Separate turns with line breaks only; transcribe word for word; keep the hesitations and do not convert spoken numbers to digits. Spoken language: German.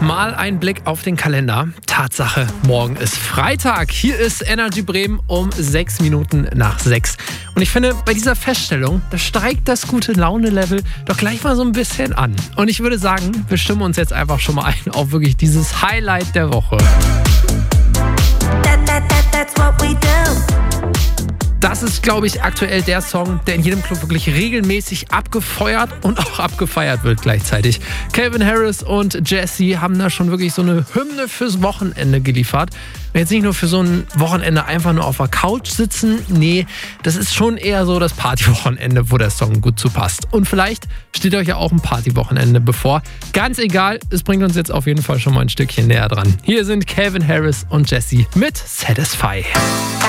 Mal ein Blick auf den Kalender. Tatsache, morgen ist Freitag. Hier ist Energy Bremen um sechs Minuten nach sechs. Und ich finde, bei dieser Feststellung, da steigt das gute Laune-Level doch gleich mal so ein bisschen an. Und ich würde sagen, wir stimmen uns jetzt einfach schon mal ein auf wirklich dieses Highlight der Woche.
That, that, that, that's what we do.
Das ist, glaube ich, aktuell der Song, der in jedem Club wirklich regelmäßig abgefeuert und auch abgefeiert wird gleichzeitig. Calvin Harris und Jessie haben da schon wirklich so eine Hymne fürs Wochenende geliefert. Und jetzt nicht nur für so ein Wochenende einfach nur auf der Couch sitzen. Nee, das ist schon eher so das Partywochenende, wo der Song gut zu passt. Und vielleicht steht euch ja auch ein Partywochenende bevor. Ganz egal, es bringt uns jetzt auf jeden Fall schon mal ein Stückchen näher dran. Hier sind Calvin Harris und Jessie mit Satisfy.